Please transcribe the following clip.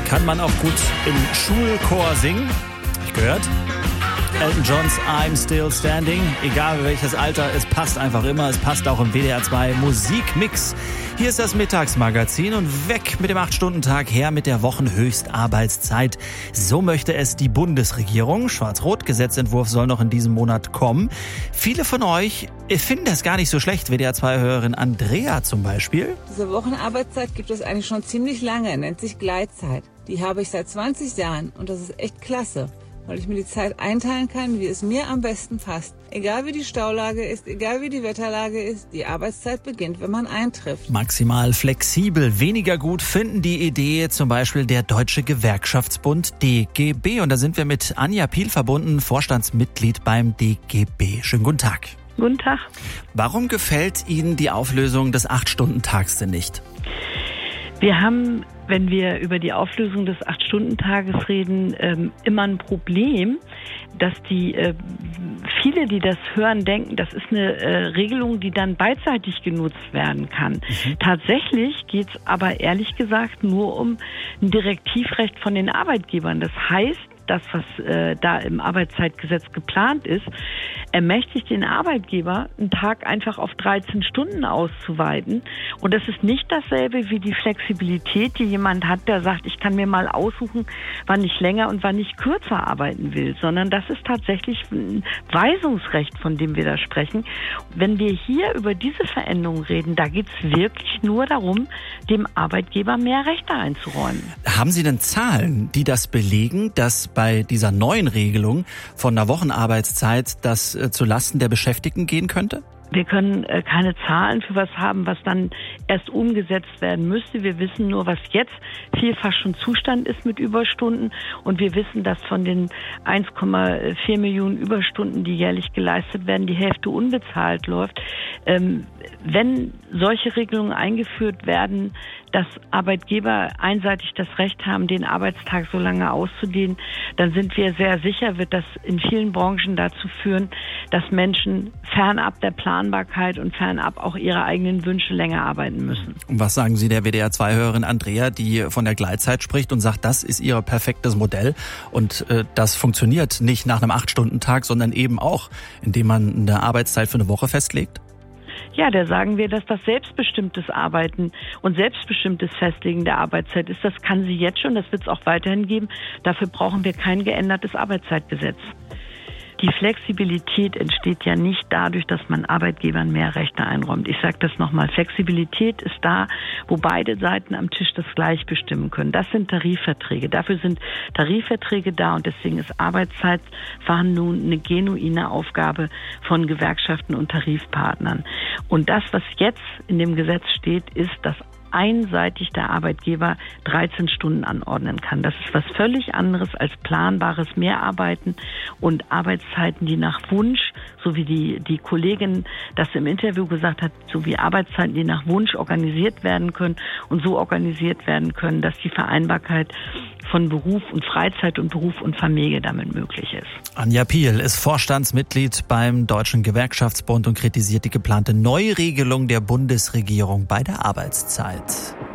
Kann man auch gut im Schulchor singen. Hab ich gehört. Elton Johns I'm Still Standing. Egal welches Alter, es passt einfach immer. Es passt auch im WDR 2 Musikmix. Hier ist das Mittagsmagazin und weg mit dem 8-Stunden-Tag, her mit der Wochenhöchstarbeitszeit. So möchte es die Bundesregierung. Schwarz-Rot-Gesetzentwurf soll noch in diesem Monat kommen. Viele von euch finden das gar nicht so schlecht. WDR 2-Hörerin Andrea zum Beispiel. Diese Wochenarbeitszeit gibt es eigentlich schon ziemlich lange, nennt sich Gleitzeit. Die habe ich seit 20 Jahren und das ist echt klasse, weil ich mir die Zeit einteilen kann, wie es mir am besten passt. Egal wie die Staulage ist, egal wie die Wetterlage ist, die Arbeitszeit beginnt, wenn man eintrifft. Maximal flexibel, weniger gut finden die Idee zum Beispiel der Deutsche Gewerkschaftsbund DGB. Und da sind wir mit Anja Piel verbunden, Vorstandsmitglied beim DGB. Schönen guten Tag. Guten Tag. Warum gefällt Ihnen die Auflösung des 8-Stunden-Tags denn nicht? Wir haben, wenn wir über die Auflösung des 8-Stunden-Tages reden, immer ein Problem, dass viele, die das hören, denken, das ist eine Regelung, die dann beidseitig genutzt werden kann. Tatsächlich geht es aber ehrlich gesagt nur um ein Direktivrecht von den Arbeitgebern. Das heißt, das, was da im Arbeitszeitgesetz geplant ist, ermächtigt den Arbeitgeber, einen Tag einfach auf 13 Stunden auszuweiten. Und das ist nicht dasselbe wie die Flexibilität, die jemand hat, der sagt, ich kann mir mal aussuchen, wann ich länger und wann ich kürzer arbeiten will, sondern das ist tatsächlich ein Weisungsrecht, von dem wir da sprechen. Wenn wir hier über diese Veränderung reden, da geht es wirklich nur darum, dem Arbeitgeber mehr Rechte einzuräumen. Haben Sie denn Zahlen, die das belegen, dass bei dieser neuen Regelung von einer Wochenarbeitszeit das zu Lasten der Beschäftigten gehen könnte? Wir können keine Zahlen für was haben, was dann erst umgesetzt werden müsste. Wir wissen nur, was jetzt vielfach schon Zustand ist mit Überstunden. Und wir wissen, dass von den 1,4 Millionen Überstunden, die jährlich geleistet werden, die Hälfte unbezahlt läuft. Wenn solche Regelungen eingeführt werden, dass Arbeitgeber einseitig das Recht haben, den Arbeitstag so lange auszudehnen, dann sind wir sehr sicher, wird das in vielen Branchen dazu führen, dass Menschen fernab der Planbarkeit und fernab auch ihre eigenen Wünsche länger arbeiten müssen. Und was sagen Sie der WDR 2-Hörerin Andrea, die von der Gleitzeit spricht und sagt, das ist ihr perfektes Modell und das funktioniert nicht nach einem 8-Stunden-Tag, sondern eben auch, indem man eine Arbeitszeit für eine Woche festlegt? Ja, da sagen wir, dass das selbstbestimmtes Arbeiten und selbstbestimmtes Festlegen der Arbeitszeit ist. Das kann sie jetzt schon, das wird es auch weiterhin geben. Dafür brauchen wir kein geändertes Arbeitszeitgesetz. Die Flexibilität entsteht ja nicht dadurch, dass man Arbeitgebern mehr Rechte einräumt. Ich sage das nochmal, Flexibilität ist da, wo beide Seiten am Tisch das gleich bestimmen können. Das sind Tarifverträge. Dafür sind Tarifverträge da und deswegen ist Arbeitszeitverhandlung eine genuine Aufgabe von Gewerkschaften und Tarifpartnern. Und das, was jetzt in dem Gesetz steht, ist, dass einseitig der Arbeitgeber 13 Stunden anordnen kann. Das ist was völlig anderes als planbares Mehrarbeiten und Arbeitszeiten, die nach Wunsch, so wie die Kollegin das im Interview gesagt hat, so wie Arbeitszeiten, die nach Wunsch organisiert werden können und so organisiert werden können, dass die Vereinbarkeit von Beruf und Freizeit und Beruf und Familie damit möglich ist. Anja Piel ist Vorstandsmitglied beim Deutschen Gewerkschaftsbund und kritisiert die geplante Neuregelung der Bundesregierung bei der Arbeitszeit.